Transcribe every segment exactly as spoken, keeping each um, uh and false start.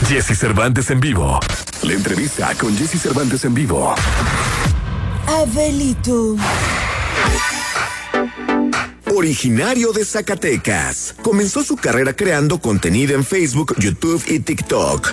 Jesse Cervantes en vivo. La entrevista con Jesse Cervantes en vivo. Abelito. Originario de Zacatecas, comenzó su carrera creando contenido en Facebook, YouTube y TikTok.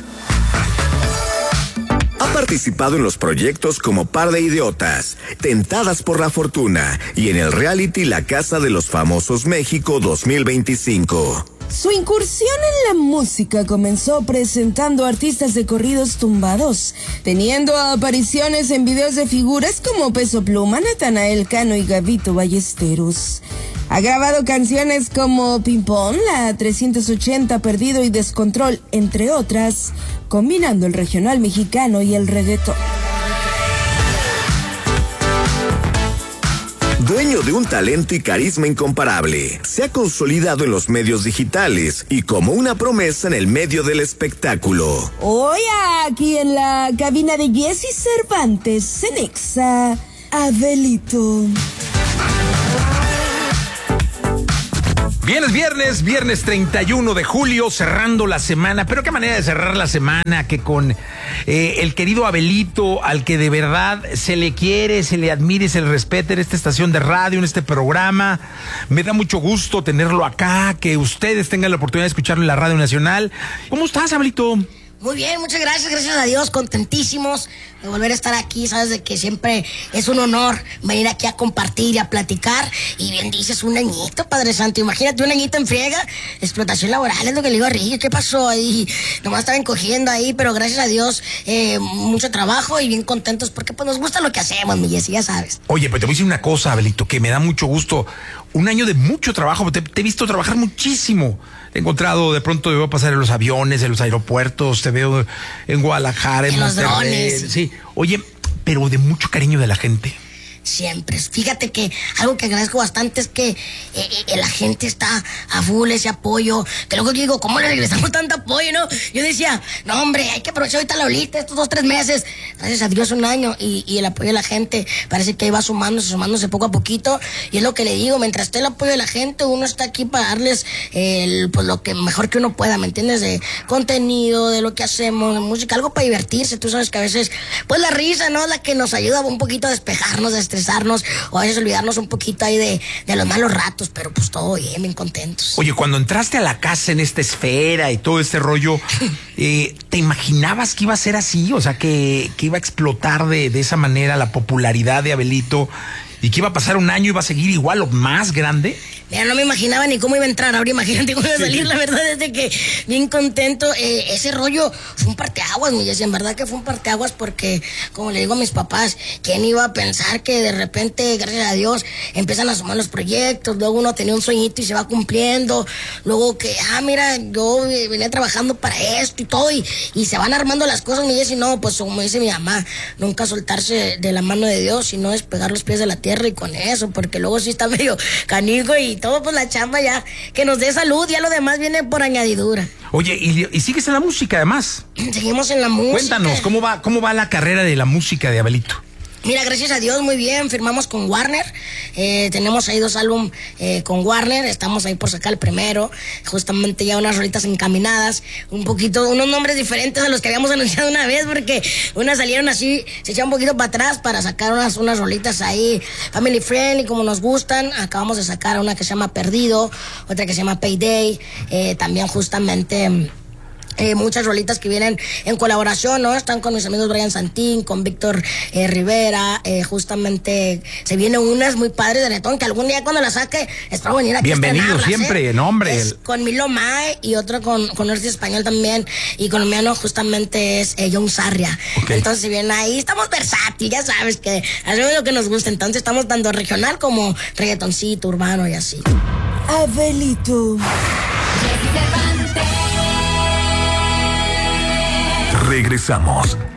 Ha participado en los proyectos como Par de Idiotas, Tentadas por la Fortuna y en el reality La Casa de los Famosos México dos mil veinticinco. Su incursión en la música comenzó presentando artistas de corridos tumbados, teniendo apariciones en videos de figuras como Peso Pluma, Natanael Cano y Gabito Ballesteros. Ha grabado canciones como Ping Pong, La trescientos ochenta, Perdido y Descontrol, entre otras, combinando el regional mexicano y el reggaetón. Dueño de un talento y carisma incomparable, se ha consolidado en los medios digitales y como una promesa en el medio del espectáculo. Hoy aquí en la cabina de Jesse Cervantes, en Exa, Abelito. Bien, es viernes, viernes treinta y uno de julio, cerrando la semana. Pero qué manera de cerrar la semana que con eh, el querido Abelito, al que de verdad se le quiere, se le admire, se le respete en esta estación de radio, en este programa. Me da mucho gusto tenerlo acá, que ustedes tengan la oportunidad de escucharlo en la Radio Nacional. ¿Cómo estás, Abelito? Muy bien, muchas gracias, gracias a Dios, contentísimos de volver a estar aquí, sabes de que siempre es un honor venir aquí a compartir y a platicar, y bien dices, un añito, Padre Santo, imagínate un añito en friega, explotación laboral, es lo que le digo a Ricky, ¿qué pasó ahí? Nomás estaban encogiendo ahí, pero gracias a Dios, eh, mucho trabajo y bien contentos, porque pues nos gusta lo que hacemos, mi Jessy, ya sabes. Oye, pero te voy a decir una cosa, Abelito, que me da mucho gusto, un año de mucho trabajo, te, te he visto trabajar muchísimo. Te he encontrado, de pronto te veo pasar en los aviones, en los aeropuertos, te veo en Guadalajara, en, en los Monterrey, drones. Sí, oye, pero de mucho cariño de la gente. Siempre. Fíjate que algo que agradezco bastante es que eh, eh, la gente está a full, ese apoyo. Que luego yo digo, ¿cómo le regresamos tanto apoyo, no? Yo decía, no, hombre, hay que aprovechar ahorita la olita, estos dos, tres meses. Gracias a Dios, un año. Y, y el apoyo de la gente parece que ahí va sumándose, sumándose poco a poquito. Y es lo que le digo, mientras esté el apoyo de la gente, uno está aquí para darles el, pues, lo que mejor que uno pueda, ¿me entiendes? De contenido, de lo que hacemos, de música, algo para divertirse. Tú sabes que a veces, pues la risa, ¿no? La que nos ayuda un poquito a despejarnos, de estresarnos o a veces olvidarnos un poquito ahí de, de los malos ratos, pero pues todo bien, bien contentos. Oye, cuando entraste a la casa en esta esfera y todo este rollo, eh, ¿te imaginabas que iba a ser así? O sea, que, que iba a explotar de, de esa manera la popularidad de Abelito y que iba a pasar un año y iba a seguir igual o más grande. Mira, no me imaginaba ni cómo iba a entrar. Ahora imagínate cómo iba a salir. La verdad es de que bien contento. Eh, ese rollo fue un parteaguas, mi Jessy. En verdad que fue un parteaguas porque, como le digo a mis papás, ¿quién iba a pensar que de repente, gracias a Dios, empiezan a sumar los proyectos? Luego uno tenía un sueñito y se va cumpliendo. Luego que, ah, mira, yo venía trabajando para esto y todo. Y, y se van armando las cosas, mi Jessy. No, pues como dice mi mamá, nunca soltarse de la mano de Dios, sino despegar los pies de la tierra y con eso. Porque luego sí está medio canijo y todo, pues la chamba ya, que nos dé salud, ya lo demás viene por añadidura. Oye, y, y sigues en la música además. Seguimos en la música. Cuéntanos, ¿cómo va, cómo va la carrera de la música de Abelito? Mira, gracias a Dios, muy bien, firmamos con Warner, eh, tenemos ahí dos álbumes eh, con Warner, estamos ahí por sacar el primero, justamente ya unas rolitas encaminadas, un poquito, unos nombres diferentes a los que habíamos anunciado una vez, porque unas salieron así, se echaron un poquito para atrás para sacar unas, unas rolitas ahí, family friendly, como nos gustan. Acabamos de sacar una que se llama Perdido, otra que se llama Payday, eh, también justamente... Eh, muchas rolitas que vienen en colaboración, ¿no? Están con mis amigos Brian Santín, con Víctor eh, Rivera, eh, justamente se vienen unas muy padres de reggaetón que algún día cuando las saque espero venir aquí. Bienvenido siempre, ¿eh? nombre. Es con Milo Mae y otro con, con artista español también, y colombiano justamente es eh, John Sarria. Okay. Entonces si vienen ahí, estamos versátiles, ya sabes que hacemos lo que nos gusta, entonces estamos tanto regional como reggaetoncito, urbano y así. Abelito. Regresamos.